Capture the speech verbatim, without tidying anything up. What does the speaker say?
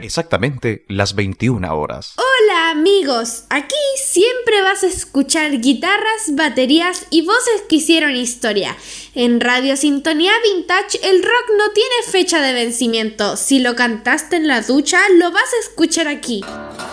exactamente las veintiuna horas. Hola amigos, aquí siempre vas a escuchar guitarras, baterías y voces que hicieron historia. En Radio Sintonía Vintage el rock no tiene fecha de vencimiento. Si lo cantaste en la ducha, lo vas a escuchar aquí.